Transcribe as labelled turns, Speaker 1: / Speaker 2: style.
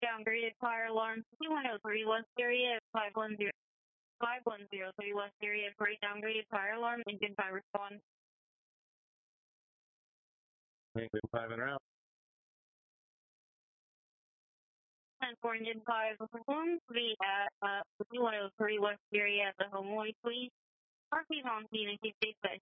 Speaker 1: downgraded fire alarm. 2103 West area 5103 West area for a downgraded fire alarm. Engine 5 respond.
Speaker 2: Engine 5 en route.
Speaker 1: 10-4 Engine 5 home. Be at 5103 West area at the home way, please. RP's on scene and keep safe.